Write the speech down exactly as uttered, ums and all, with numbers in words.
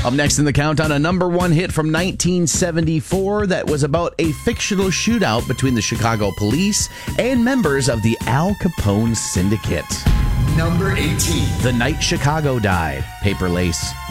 Up next in the countdown, a number one hit from nineteen seventy-four that was about a fictional shootout between the Chicago police and members of the Al Capone Syndicate. Number eighteen. The Night Chicago Died, Paper Lace.